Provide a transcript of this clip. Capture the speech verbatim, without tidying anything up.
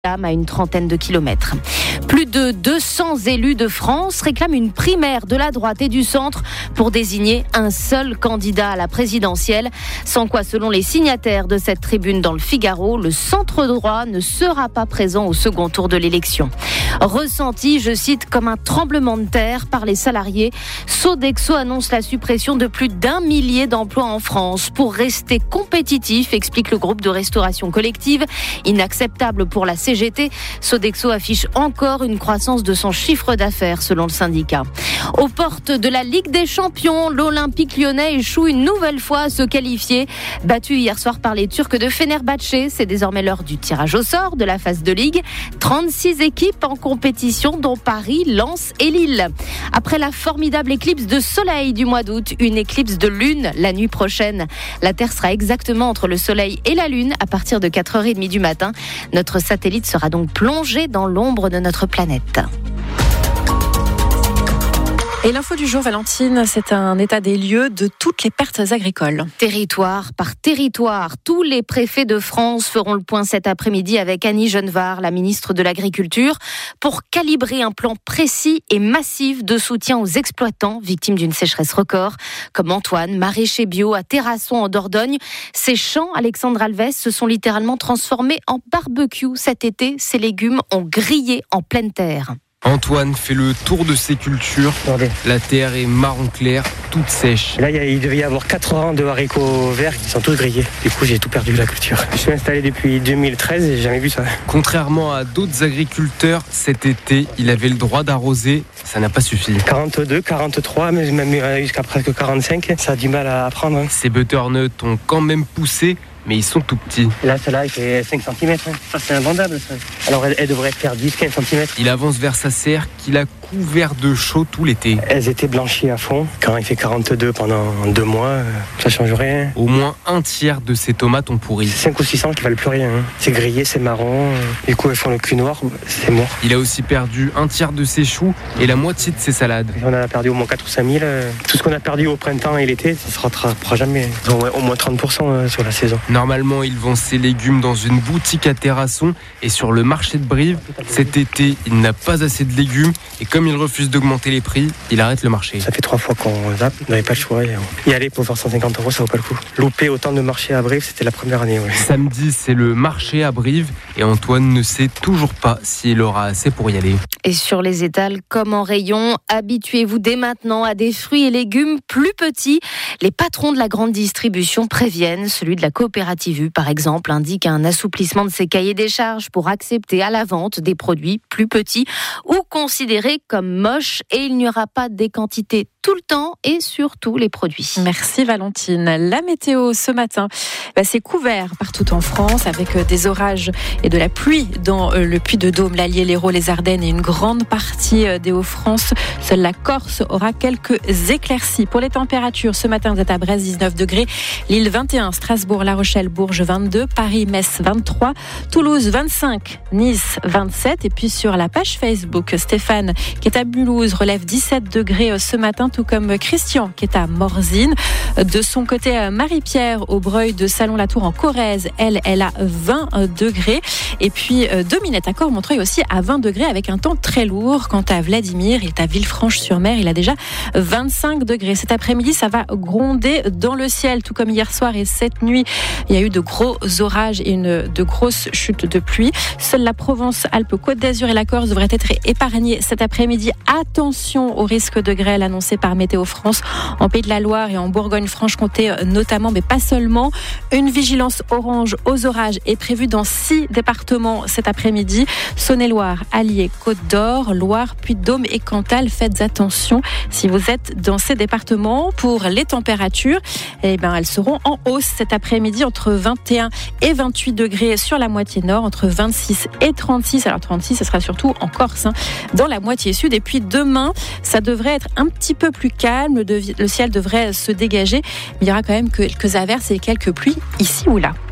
à une trentaine de kilomètres. Plus de deux cents élus de France réclament une primaire de la droite et du centre pour désigner un seul candidat à la présidentielle. Sans quoi, selon les signataires de cette tribune dans le Figaro, le centre droit ne sera pas présent au second tour de l'élection. Ressenti, je cite, comme un tremblement de terre par les salariés, Sodexo annonce la suppression de plus d'un millier d'emplois en France. Pour rester compétitif, explique le groupe de restauration collective, inacceptable pour la C G T, Sodexo affiche encore une croissance de son chiffre d'affaires selon le syndicat. Aux portes de la Ligue des Champions, l'Olympique lyonnais échoue une nouvelle fois à se qualifier. Battu hier soir par les Turcs de Fenerbahçe, c'est désormais l'heure du tirage au sort de la phase de Ligue. trente-six équipes en compétition dont Paris, Lens et Lille. Après la formidable éclipse de soleil du mois d'août, une éclipse de lune la nuit prochaine. La Terre sera exactement entre le soleil et la lune à partir de quatre heures trente du matin. Notre satellite sera donc plongé dans l'ombre de notre planète. Et l'info du jour, Valentine, c'est un état des lieux de toutes les pertes agricoles. Territoire par territoire, tous les préfets de France feront le point cet après-midi avec Annie Genevard, la ministre de l'Agriculture, pour calibrer un plan précis et massif de soutien aux exploitants victimes d'une sécheresse record, comme Antoine, maraîcher bio à Terrasson en Dordogne. Ces champs, Alexandre Alves, se sont littéralement transformés en barbecue cet été. Ces légumes ont grillé en pleine terre. Antoine fait le tour de ses cultures. Regardez. La terre est marron clair, toute sèche. Là, il devait y avoir quatre rangs de haricots verts qui sont tous grillés. Du coup, j'ai tout perdu la culture. Je suis installé depuis deux mille treize et j'ai jamais vu ça. Contrairement à d'autres agriculteurs, cet été, il avait le droit d'arroser. Ça n'a pas suffi. quarante-deux, quarante-trois, mais même jusqu'à presque quarante-cinq. Ça a du mal à prendre. Ces butternuts ont quand même poussé, mais ils sont tout petits. Là, celle-là, il fait cinq centimètres. Ça, c'est invendable, ça. Alors, elle, elle devrait faire dix à quinze centimètres. Il avance vers sa serre qu'il a couvert de chaud tout l'été. Elles étaient blanchies à fond. Quand il fait quarante-deux pendant deux mois, ça change rien. Au moins un tiers de ces tomates ont pourri. cinq ou six cents qui valent plus rien. C'est grillé, c'est marron. Du coup, elles font le cul noir, c'est mort. Il a aussi perdu un tiers de ses choux et la moitié de ses salades. On en a perdu au moins quatre ou cinq mille. Tout ce qu'on a perdu au printemps et l'été, ça se rattrapera jamais. Au moins trente pour cent sur la saison. Normalement, il vend ses légumes dans une boutique à Terrasson et sur le marché de Brive. Cet été, il n'a pas assez de légumes et comme il refuse d'augmenter les prix, il arrête le marché. Ça fait trois fois qu'on zappe, on n'avait pas le choix. Y aller pour faire cent cinquante euros, ça vaut pas le coup. Louper autant de marchés à Brive, c'était la première année. Ouais. Samedi, c'est le marché à Brive et Antoine ne sait toujours pas s'il aura assez pour y aller. Et sur les étals comme en rayon, habituez-vous dès maintenant à des fruits et légumes plus petits. Les patrons de la grande distribution préviennent, celui de la coopérative U par exemple, indique un assouplissement de ses cahiers des charges pour accepter à la vente des produits plus petits ou considérés comme moches et il n'y aura pas des quantités tout le temps et sur tous les produits. Merci Valentine. La météo ce matin, bah c'est couvert partout en France avec des orages et de la pluie dans le Puy-de-Dôme, l'Allier, l'Hérault, les Ardennes et une grande partie des Hauts-de-France. Seule la Corse aura quelques éclaircies. Pour les températures, ce matin vous êtes à Brest dix-neuf degrés, Lille vingt et un, Strasbourg, La Rochelle, Bourges vingt-deux, Paris, Metz vingt-trois, Toulouse vingt-cinq, Nice vingt-sept et puis sur la page Facebook, Stéphane qui est à Mulhouse relève dix-sept degrés ce matin, tout comme Christian qui est à Morzine. De son côté, Marie-Pierre au Breuil de Salon-la-Tour en Corrèze, elle, elle a vingt degrés. Et puis Dominette à Cormontreuil aussi à vingt degrés avec un temps très lourd. Quant à Vladimir, il est à Villefranche-sur-Mer, il a déjà vingt-cinq degrés. Cet après-midi, ça va gronder dans le ciel, tout comme hier soir et cette nuit. Il y a eu de gros orages et une, de grosses chutes de pluie. Seule la Provence, Alpes, Côte d'Azur et la Corse devraient être épargnées cet après-midi. Attention au risque de grêle annoncé par Météo France en Pays de la Loire et en Bourgogne-Franche-Comté notamment, mais pas seulement. Une vigilance orange aux orages est prévue dans six départements cet après-midi. Saône-et-Loire, Allier, Côte d'Or, Loire, Puy-de-Dôme et Cantal. Faites attention si vous êtes dans ces départements. Pour les températures, eh ben, elles seront en hausse cet après-midi entre vingt et un et vingt-huit degrés sur la moitié nord, entre vingt-six et trente-six. Alors trente-six, ce sera surtout en Corse, hein, dans la moitié sud. Et puis demain, ça devrait être un petit peu plus calme. Le, devi- le ciel devrait se dégager. Mais il y aura quand même quelques averses et quelques pluies ici ou là.